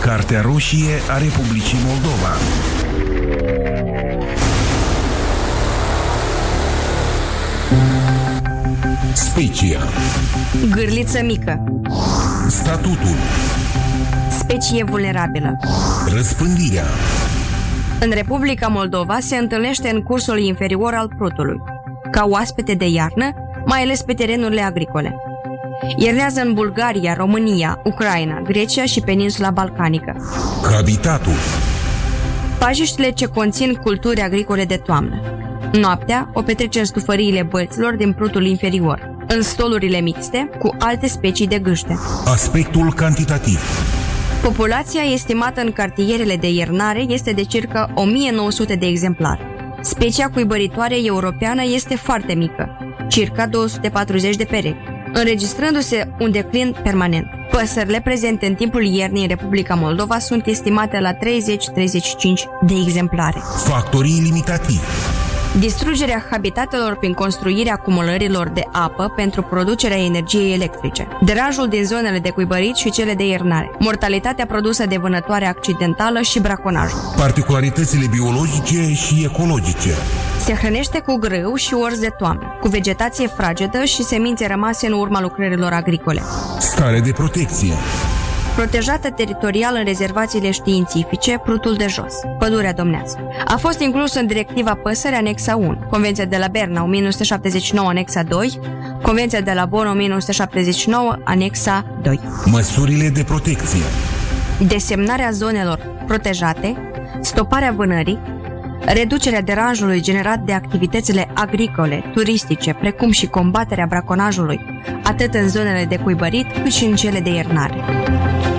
Cartea roșie a Republicii Moldova. Specia. Gârliță mică. Statutul. Specie vulnerabilă. Răspândirea. În Republica Moldova se întâlnește în cursul inferior al Prutului, ca oaspete de iarnă, mai ales pe terenurile agricole. Iernează în Bulgaria, România, Ucraina, Grecia și peninsula balcanică. Habitatul. Pajiștile ce conțin culturi agricole de toamnă. Noaptea o petrece în stufăriile bălților din Prutul inferior, în stolurile mixte cu alte specii de gâște. Aspectul cantitativ. Populația estimată în cartierele de iernare este de circa 1900 de exemplare. Specia cuibăritoare europeană este foarte mică, circa 240 de perechi, înregistrându-se un declin permanent. Păsările prezente în timpul iernii în Republica Moldova sunt estimate la 30-35 de exemplare. Factorii limitativi. Distrugerea habitatelor prin construirea acumulărilor de apă pentru producerea energiei electrice, deranjul din zonele de cuibărit și cele de iernare, mortalitatea produsă de vânătoare accidentală și braconaj. Particularitățile biologice și ecologice. Se hrănește cu grâu și orz de toamnă, cu vegetație fragedă și semințe rămase în urma lucrărilor agricole. Stare de protecție. Protejată teritorial în rezervațiile științifice Prutul de Jos, Pădurea Domnească. A fost inclus în Directiva Păsări Anexa 1, Convenția de la Berna 1979 Anexa 2, Convenția de la Bonn 1979 Anexa 2. Măsurile de protecție. Desemnarea zonelor protejate, stoparea vânării, reducerea deranjului generat de activitățile agricole, turistice, precum și combaterea braconajului, atât în zonele de cuibărit cât și în cele de iernare.